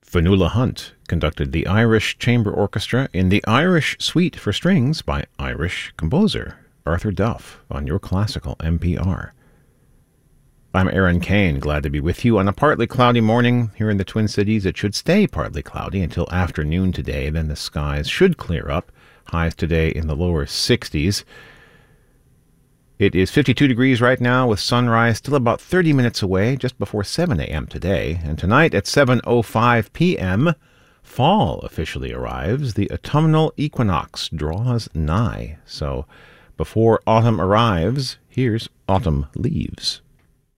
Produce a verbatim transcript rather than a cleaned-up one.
Fionnuala Hunt conducted the Irish Chamber Orchestra in the Irish Suite for Strings by Irish composer Arthur Duff on your classical N P R. I'm Aaron Kane, glad to be with you on a partly cloudy morning here in the Twin Cities. It should stay partly cloudy until afternoon today, then the skies should clear up. Highs today in the lower sixties. It is fifty-two degrees right now with sunrise still about thirty minutes away, just before seven a.m. today. And tonight at seven oh five p.m., fall officially arrives. The autumnal equinox draws nigh. So before autumn arrives, here's Autumn Leaves.